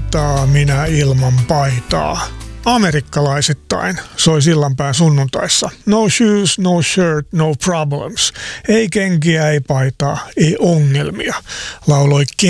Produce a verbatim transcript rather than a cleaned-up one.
paitaa, minä ilman paitaa. Amerikkalaisittain soi Sillanpään sunnuntaissa. No shoes, no shirt, no problems. Ei kenkiä, ei paitaa, ei ongelmia, lauloi